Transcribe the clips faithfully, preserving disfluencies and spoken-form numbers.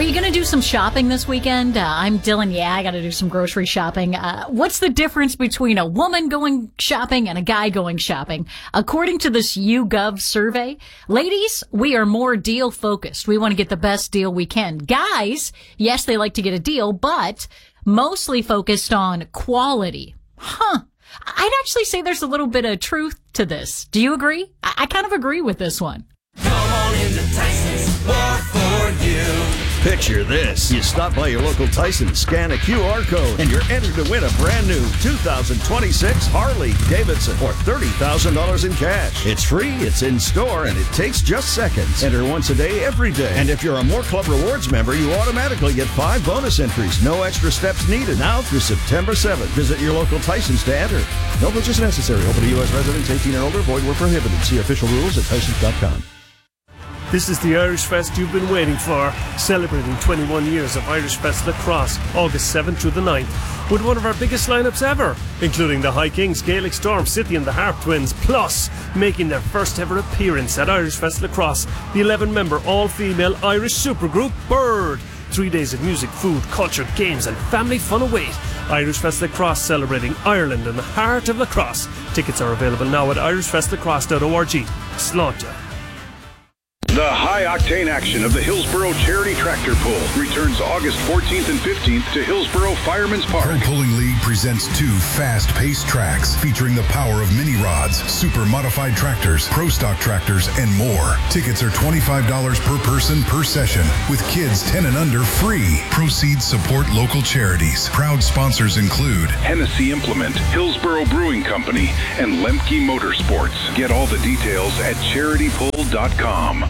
Are you going to do some shopping this weekend? Uh, I'm Dylan. Yeah, I got to do some grocery shopping. Uh, what's the difference between a woman going shopping and a guy going shopping? According to this YouGov survey, ladies, we are more deal focused. We want to get the best deal we can. Guys, yes, they like to get a deal, but mostly focused on quality. Huh. I'd actually say there's a little bit of truth to this. Do you agree? I, I kind of agree with this one. Come on into Tyson's, more for you. Picture this. You stop by your local Tyson, scan a Q R code, and you're entered to win a brand new two thousand twenty-six Harley Davidson or thirty thousand dollars in cash. It's free, it's in store, and it takes just seconds. Enter once a day, every day. And if you're a More Club Rewards member, you automatically get five bonus entries. No extra steps needed. Now through September seventh. Visit your local Tyson's to enter. No purchase necessary. Open to U S residents eighteen and older. Void where prohibited. See official rules at Tysons dot com. This is the Irish Fest you've been waiting for, celebrating twenty-one years of Irish Fest Lacrosse, August seventh through the ninth, with one of our biggest lineups ever, including the High Kings, Gaelic Storm, City and the Harp Twins, plus making their first ever appearance at Irish Fest Lacrosse, the eleven-member all-female Irish supergroup Bird. Three days of music, food, culture, games and family fun await. Irish Fest Lacrosse, celebrating Ireland and the heart of lacrosse. Tickets are available now at irish fest lacrosse dot org. Slaughter. The high-octane action of the Hillsboro Charity Tractor Pull returns August fourteenth and fifteenth to Hillsboro Fireman's Park. Pro Pulling League presents two fast-paced tracks featuring the power of mini rods, super modified tractors, pro stock tractors, and more. Tickets are twenty-five dollars per person per session, with kids ten and under free. Proceeds support local charities. Proud sponsors include Hennessy Implement, Hillsboro Brewing Company, and Lemke Motorsports. Get all the details at charity pull dot com.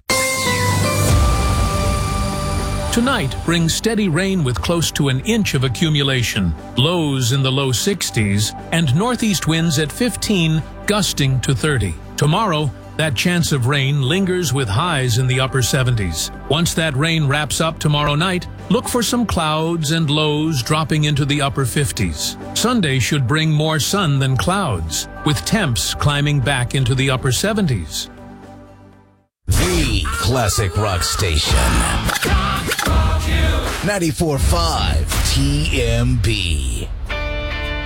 Tonight brings steady rain with close to an inch of accumulation, lows in the low sixties, and northeast winds at fifteen, gusting to thirty. Tomorrow, that chance of rain lingers with highs in the upper seventies. Once that rain wraps up tomorrow night, look for some clouds and lows dropping into the upper fifties. Sunday should bring more sun than clouds, with temps climbing back into the upper seventies. The classic rock station. ninety-four point five T M B.